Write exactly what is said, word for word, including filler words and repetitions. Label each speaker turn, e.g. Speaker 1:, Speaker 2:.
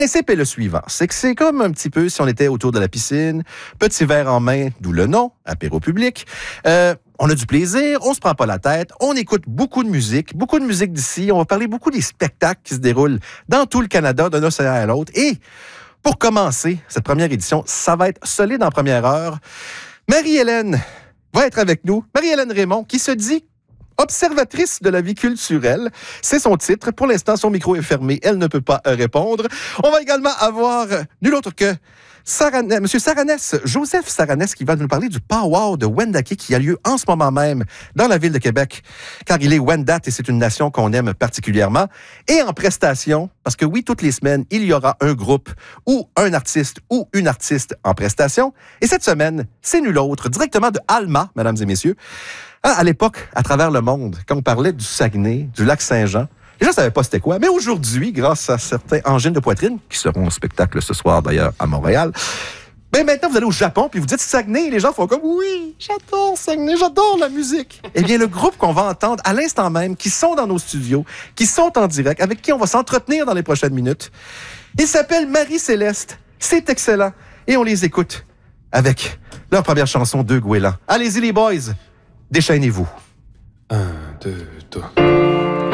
Speaker 1: principe est le suivant, c'est que c'est comme un petit peu si on était autour de la piscine, petit verre en main, d'où le nom, apéro public. Euh, on a du plaisir, on se prend pas la tête, on écoute beaucoup de musique, beaucoup de musique d'ici, on va parler beaucoup des spectacles qui se déroulent dans tout le Canada, d'un océan à l'autre. Et pour commencer cette première édition, ça va être solide en première heure. Marie-Hélène va être avec nous, Marie-Hélène Raymond, qui se dit observatrice de la vie culturelle. C'est son titre. Pour l'instant, son micro est fermé. Elle ne peut pas répondre. On va également avoir nul autre que Saranès, Monsieur Saranès, Joseph Saranès, qui va nous parler du powwow de Wendake qui a lieu en ce moment même dans la ville de Québec, car il est Wendat et c'est une nation qu'on aime particulièrement. Et en prestation, parce que oui, toutes les semaines, il y aura un groupe ou un artiste ou une artiste en prestation. Et cette semaine, c'est nul autre, directement de Alma, mesdames et messieurs. Ah, à l'époque, à travers le monde, quand on parlait du Saguenay, du lac Saint-Jean, les gens ne savaient pas c'était quoi. Mais aujourd'hui, grâce à certains engins de poitrine, qui seront en spectacle ce soir d'ailleurs à Montréal, ben maintenant vous allez au Japon puis vous dites Saguenay, les gens font comme oui, j'adore Saguenay, j'adore la musique. Eh bien, le groupe qu'on va entendre à l'instant même, qui sont dans nos studios, qui sont en direct, avec qui on va s'entretenir dans les prochaines minutes, il s'appelle Marie-Céleste. C'est excellent. Et on les écoute avec leur première chanson, Deux Goélands. Allez-y les boys, déchaînez-vous.
Speaker 2: Un, deux, trois.